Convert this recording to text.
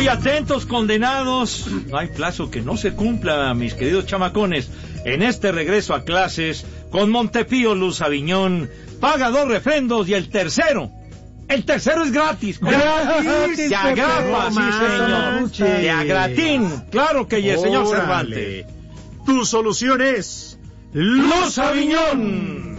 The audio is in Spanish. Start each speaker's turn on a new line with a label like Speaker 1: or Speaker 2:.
Speaker 1: Muy atentos, condenados. No hay plazo que no se cumpla, mis queridos chamacones. En este regreso a clases, con Montepío Luz Aviñón, paga 2 refrendos y el tercero es gratis.
Speaker 2: ¡Gratis!
Speaker 1: De agrapa, sí, señor. De agratín. Claro que sí, señor Cervantes.
Speaker 2: Tu solución es
Speaker 1: Luz Aviñón.